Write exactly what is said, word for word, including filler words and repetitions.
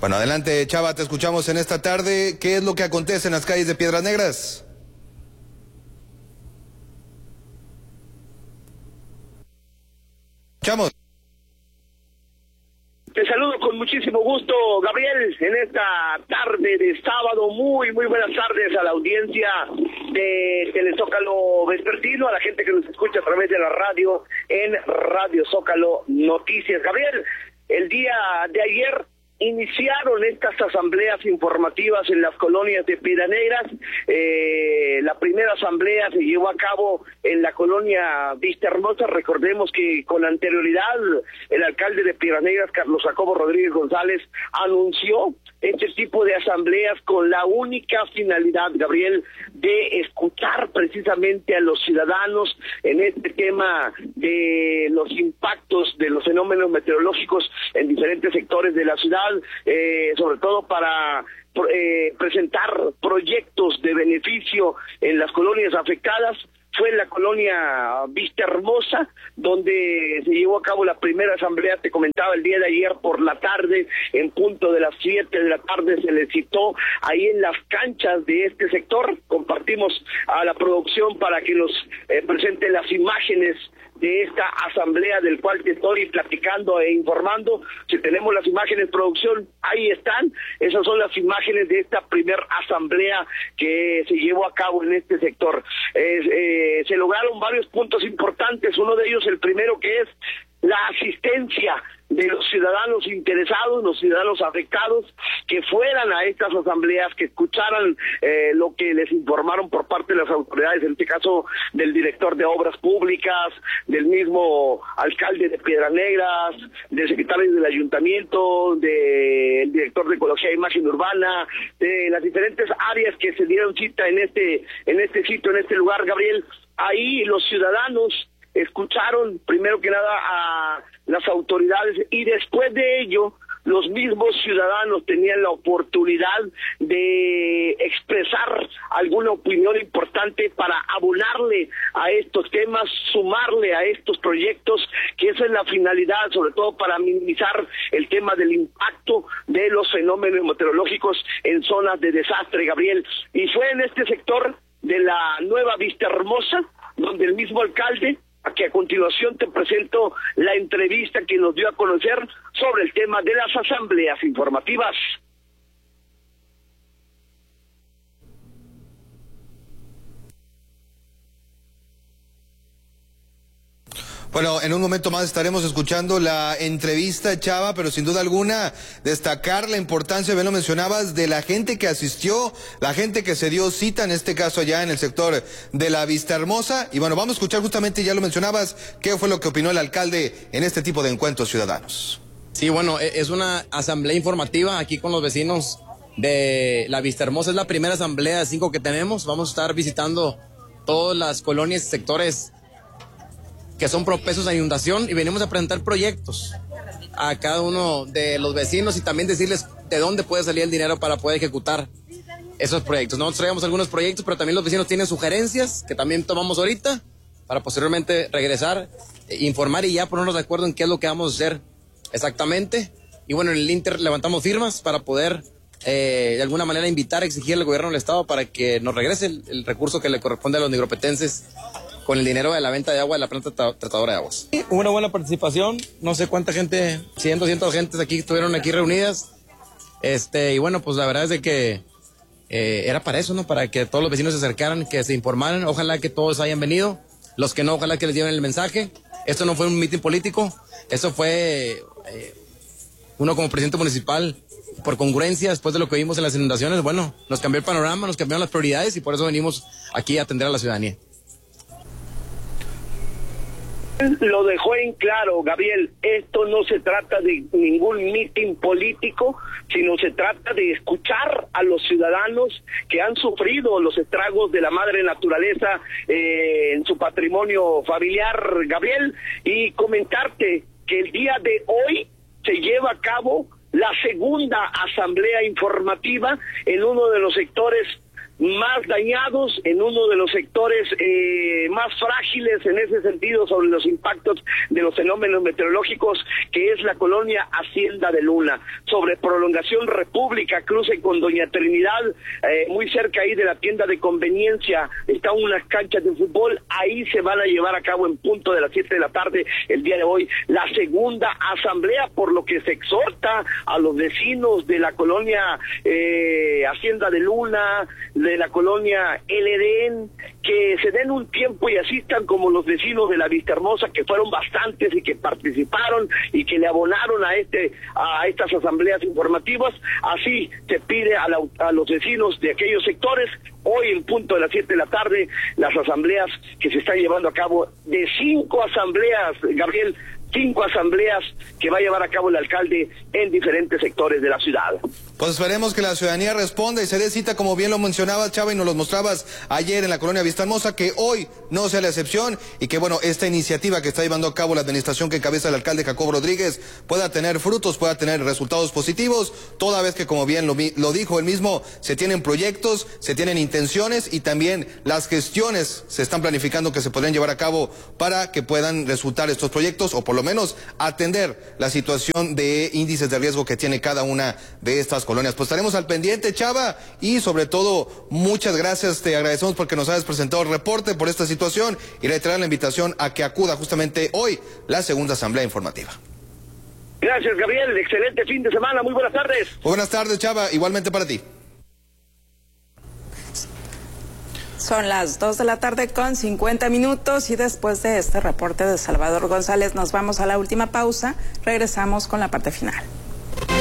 Bueno, adelante, Chava, te escuchamos en esta tarde. ¿Qué es lo que acontece en las calles de Piedras Negras? Escuchamos. Te saludo con muchísimo gusto, Gabriel, en esta tarde de sábado. Muy, muy buenas tardes a la audiencia de Telezócalo Vespertino, a la gente que nos escucha a través de la radio en Radio Zócalo Noticias. Gabriel, el día de ayer iniciaron estas asambleas informativas en las colonias de Piedras Negras. Eh, la primera asamblea se llevó a cabo en la colonia Vista Hermosa. Recordemos que con anterioridad el alcalde de Piedras Negras, Carlos Jacobo Rodríguez González, anunció este tipo de asambleas con la única finalidad, Gabriel, de escuchar precisamente a los ciudadanos en este tema de los impactos de los fenómenos meteorológicos en diferentes sectores de la ciudad, eh, sobre todo para eh, presentar proyectos de beneficio en las colonias afectadas. Fue en la colonia Vista Hermosa, donde se llevó a cabo la primera asamblea, te comentaba, el día de ayer por la tarde, en punto de las siete de la tarde se le citó ahí en las canchas de este sector. Compartimos a la producción para que nos eh, presente las imágenes de esta asamblea del cual te estoy platicando e informando. Si tenemos las imágenes, producción, ahí están. Esas son las imágenes de esta primera asamblea que se llevó a cabo en este sector. Eh, eh, se lograron varios puntos importantes, uno de ellos el primero, que es la asistencia de los ciudadanos interesados, los ciudadanos afectados, que fueran a estas asambleas, que escucharan eh, lo que les informaron por parte de las autoridades, en este caso del director de Obras Públicas, del mismo alcalde de Piedras Negras, del secretario del ayuntamiento, del director de Ecología e Imagen Urbana, de las diferentes áreas que se dieron cita en este, en este sitio, en este lugar, Gabriel. Ahí los ciudadanos escucharon primero que nada a las autoridades y después de ello los mismos ciudadanos tenían la oportunidad de expresar alguna opinión importante para abonarle a estos temas, sumarle a estos proyectos, que esa es la finalidad, sobre todo para minimizar el tema del impacto de los fenómenos meteorológicos en zonas de desastre, Gabriel. Y fue en este sector de la nueva Vista Hermosa donde el mismo alcalde, a que a continuación te presento la entrevista que nos dio a conocer sobre el tema de las asambleas informativas. Bueno, en un momento más estaremos escuchando la entrevista, Chava, pero sin duda alguna destacar la importancia, bien lo mencionabas, de la gente que asistió, la gente que se dio cita, en este caso allá en el sector de la Vista Hermosa. Y bueno, vamos a escuchar justamente, ya lo mencionabas, qué fue lo que opinó el alcalde en este tipo de encuentros ciudadanos. Sí, bueno, es una asamblea informativa aquí con los vecinos de la Vista Hermosa. Es la primera asamblea de cinco que tenemos. Vamos a estar visitando todas las colonias y sectores que son propensos a inundación y venimos a presentar proyectos a cada uno de los vecinos y también decirles de dónde puede salir el dinero para poder ejecutar esos proyectos. Nosotros traemos algunos proyectos, pero también los vecinos tienen sugerencias que también tomamos ahorita para posteriormente regresar, informar y ya ponernos de acuerdo en qué es lo que vamos a hacer exactamente. Y bueno, en el Inter levantamos firmas para poder eh, de alguna manera invitar, exigir al gobierno del estado para que nos regrese el, el recurso que le corresponde a los nigropetenses con el dinero de la venta de agua de la planta tratadora de aguas. Hubo una buena participación, no sé cuánta gente, cien, doscientas gentes aquí estuvieron aquí reunidas, este, y bueno, pues la verdad es de que eh, era para eso, ¿no? Para que todos los vecinos se acercaran, que se informaran, ojalá que todos hayan venido, los que no, ojalá que les lleven el mensaje. Esto no fue un mitin político, eso fue eh, uno como presidente municipal, por congruencia, después de lo que vimos en las inundaciones, bueno, nos cambió el panorama, nos cambiaron las prioridades y por eso venimos aquí a atender a la ciudadanía. Lo dejó en claro, Gabriel, esto no se trata de ningún mitin político, sino se trata de escuchar a los ciudadanos que han sufrido los estragos de la madre naturaleza eh, en su patrimonio familiar, Gabriel, y comentarte que el día de hoy se lleva a cabo la segunda asamblea informativa en uno de los sectores más dañados, en uno de los sectores eh, más frágiles en ese sentido sobre los impactos de los fenómenos meteorológicos, que es la colonia Hacienda de Luna, sobre Prolongación República, cruce con Doña Trinidad, eh, muy cerca ahí de la tienda de conveniencia, están unas canchas de fútbol, ahí se van a llevar a cabo en punto de las siete de la tarde el día de hoy la segunda asamblea, por lo que se exhorta a los vecinos de la colonia eh, Hacienda de Luna, de la colonia El Edén, que se den un tiempo y asistan como los vecinos de la Vista Hermosa, que fueron bastantes y que participaron y que le abonaron a este a estas asambleas informativas. Así se pide a, la, a los vecinos de aquellos sectores, hoy en punto de las siete de la tarde, las asambleas que se están llevando a cabo, de cinco asambleas, Gabriel, cinco asambleas que va a llevar a cabo el alcalde en diferentes sectores de la ciudad. Pues esperemos que la ciudadanía responda y se dé cita, como bien lo mencionabas, Chava, y nos lo mostrabas ayer en la colonia Vista Hermosa, que hoy no sea la excepción y que, bueno, esta iniciativa que está llevando a cabo la administración que encabeza el alcalde Jacobo Rodríguez pueda tener frutos, pueda tener resultados positivos, toda vez que, como bien lo, lo dijo él mismo, se tienen proyectos, se tienen intenciones y también las gestiones se están planificando que se podrían llevar a cabo para que puedan resultar estos proyectos, o por lo menos atender la situación de índices de riesgo que tiene cada una de estas colonias. Pues estaremos al pendiente, Chava, y sobre todo, muchas gracias, te agradecemos porque nos hayas presentado el reporte por esta situación y reiterar la invitación a que acuda justamente hoy la segunda asamblea informativa. Gracias, Gabriel, excelente fin de semana, muy buenas tardes. Muy buenas tardes, Chava, igualmente para ti. Son las dos de la tarde con cincuenta minutos y después de este reporte de Salvador González nos vamos a la última pausa. Regresamos con la parte final.